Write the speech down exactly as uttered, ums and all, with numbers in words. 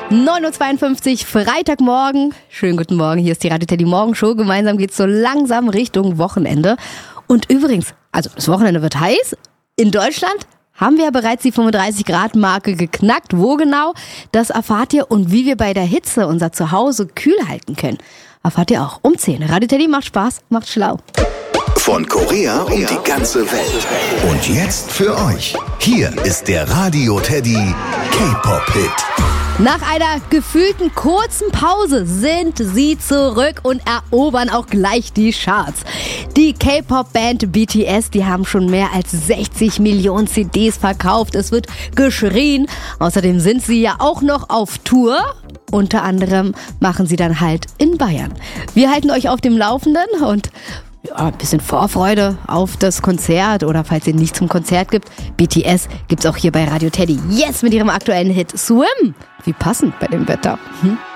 neun Uhr zweiundfünfzig, Freitagmorgen. Schönen guten Morgen, hier ist die Radio Teddy Morgenshow. Gemeinsam geht's so langsam Richtung Wochenende. Und übrigens, also das Wochenende wird heiß. In Deutschland haben wir ja bereits die fünfunddreißig Grad Marke geknackt. Wo genau? Das erfahrt ihr und wie wir bei der Hitze unser Zuhause kühl halten können. Erfahrt ihr auch um zehn. Radio Teddy macht Spaß, macht schlau. Von Korea um die ganze Welt. Und jetzt für euch. Hier ist der Radio Teddy K-Pop-Hit. Nach einer gefühlten kurzen Pause sind sie zurück und erobern auch gleich die Charts. Die K-Pop-Band B T S, die haben schon mehr als sechzig Millionen C Ds verkauft. Es wird geschrien. Außerdem sind sie ja auch noch auf Tour. Unter anderem machen sie dann halt in Bayern. Wir halten euch auf dem Laufenden und ja, ein bisschen Vorfreude auf das Konzert oder falls ihr nicht zum Konzert gibt, B T S gibt's auch hier bei Radio Teddy. Yes, mit ihrem aktuellen Hit Swim. Wie passend bei dem Wetter. Hm?